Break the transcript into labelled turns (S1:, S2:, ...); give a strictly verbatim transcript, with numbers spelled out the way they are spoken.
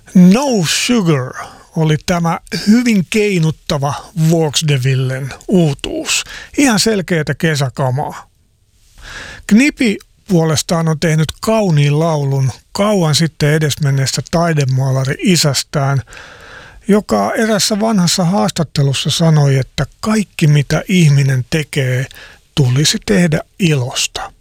S1: No Sugar oli tämä hyvin keinuttava Volksdevillen uutuus. Ihan selkeätä kesäkamaa. Knipi puolestaan on tehnyt kauniin laulun kauan sitten edesmenneestä taidemaalari isästään, joka erässä vanhassa haastattelussa sanoi, että kaikki mitä ihminen tekee tulisi tehdä ilosta.